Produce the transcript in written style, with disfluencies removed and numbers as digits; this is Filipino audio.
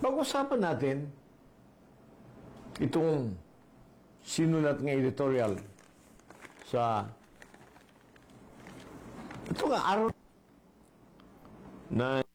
Pag-usapan natin itong sinulat ng editorial sa ito nga araw na